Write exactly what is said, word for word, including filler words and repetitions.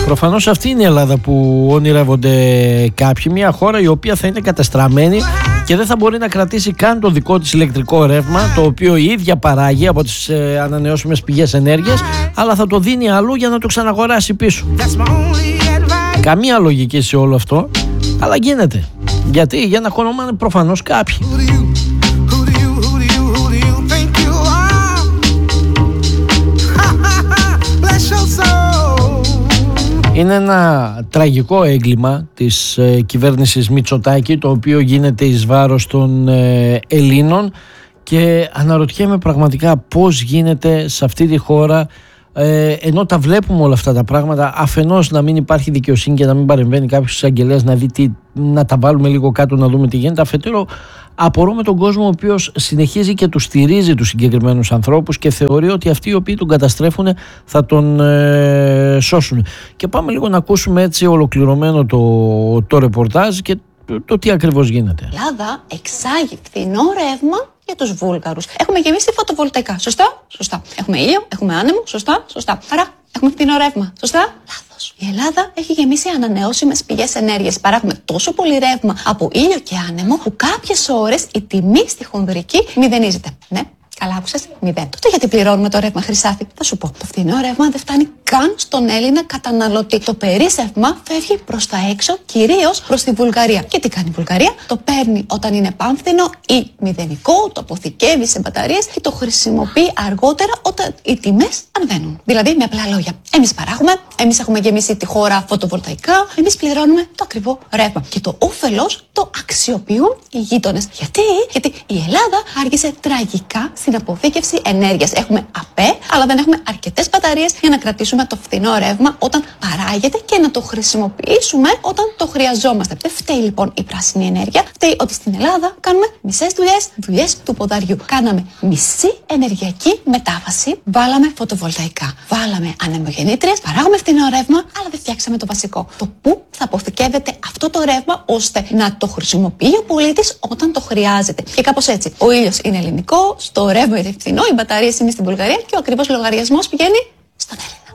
Προφανώς αυτή είναι η Ελλάδα που ονειρεύονται κάποιοι. Μια χώρα η οποία θα είναι κατεστραμμένη και δεν θα μπορεί να κρατήσει καν το δικό της ηλεκτρικό ρεύμα, το οποίο η ίδια παράγει από τις ε, ανανεώσιμες πηγές ενέργειας, αλλά θα το δίνει αλλού για να το ξαναγοράσει πίσω. Καμία λογική σε όλο αυτό, αλλά γίνεται. Γιατί? Για να κονομάνε προφανώς κάποιοι. Είναι ένα τραγικό έγκλημα της ε, κυβέρνησης Μητσοτάκη, το οποίο γίνεται εις βάρος των ε, Ελλήνων, και αναρωτιέμαι πραγματικά πώς γίνεται σε αυτή τη χώρα, ε, ενώ τα βλέπουμε όλα αυτά τα πράγματα, αφενός να μην υπάρχει δικαιοσύνη και να μην παρεμβαίνει κάποιος εισαγγελέας να δει τι, να τα βάλουμε λίγο κάτω να δούμε τι γίνεται. Αφετέρου, απορώ με τον κόσμο ο οποίος συνεχίζει και του στηρίζει τους συγκεκριμένους ανθρώπους και θεωρεί ότι αυτοί οι οποίοι τον καταστρέφουν θα τον ε, σώσουν. Και πάμε λίγο να ακούσουμε έτσι ολοκληρωμένο το, το ρεπορτάζ και το, το τι ακριβώς γίνεται. Η Ελλάδα εξάγει φθηνό ρεύμα για τους Βούλγαρους. Έχουμε γεμίσει φωτοβολταϊκά. Σωστά? Σωστά. Έχουμε ήλιο, έχουμε άνεμο. Σωστά? Σωστά. Άρα έχουμε φθηνό ρεύμα. Σωστά? Λάθος. Η Ελλάδα έχει γεμίσει ανανεώσιμες πηγές ενέργειας. Παράγουμε τόσο πολύ ρεύμα από ήλιο και άνεμο που κάποιες ώρες η τιμή στη χονδρική μηδενίζεται. Ναι. Καλά, άκουσες, μηδέν. Τότε γιατί πληρώνουμε το ρεύμα, Χρυσάφη? Θα σου πω. Το φθηνό ρεύμα δεν φτάνει καν στον Έλληνα καταναλωτή. Το περίσσευμα φεύγει προς τα έξω, κυρίως προς τη Βουλγαρία. Και τι κάνει η Βουλγαρία? Το παίρνει όταν είναι πάμφθηνο ή μηδενικό, το αποθηκεύει σε μπαταρίες και το χρησιμοποιεί αργότερα όταν οι τιμές ανεβαίνουν. Δηλαδή, με απλά λόγια, εμείς παράγουμε, εμείς έχουμε γεμίσει τη χώρα φωτοβολταϊκά, εμείς πληρώνουμε το ακριβό ρεύμα. Και το όφελος το αξιοποιούν οι γείτονες. Γιατί? Γιατί η Ελλάδα άργησε τραγικά στην αποθήκευση ενέργειας. Έχουμε ΑΠΕ, αλλά δεν έχουμε αρκετές μπαταρίες για να κρατήσουμε το φθηνό ρεύμα όταν παράγεται και να το χρησιμοποιήσουμε όταν το χρειαζόμαστε. Δεν φταίει λοιπόν η πράσινη ενέργεια. Φταίει ότι στην Ελλάδα κάνουμε μισές δουλειές, δουλειές του ποδαριού. Κάναμε μισή ενεργειακή μετάβαση, βάλαμε φωτοβολταϊκά, βάλαμε ανεμογεννήτριες, παράγουμε φθηνό ρεύμα, αλλά δεν φτιάξαμε το βασικό. Το πού θα αποθηκεύεται αυτό το ρεύμα ώστε να το χρησιμοποιεί ο πολίτης όταν το χρειάζεται. Και κάπως έτσι. Ο ήλιος είναι ελληνικό, το ρεύμα είναι φθηνό, οι μπαταρίες είναι στην Βουλγαρία και ο ακριβώς λογαριασμός πηγαίνει στον Έλληνα.